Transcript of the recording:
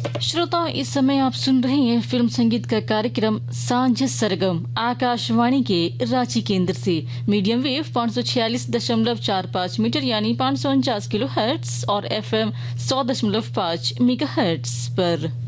श्रोताओं, इस समय आप सुन रहे हैं फिल्म संगीत का कार्यक्रम सांझ सरगम आकाशवाणी के रांची केंद्र से। मीडियम वेव 546.45 मीटर यानी 549 किलो हर्ट्ज और FM 100.5 मेगा हर्ट्ज पर।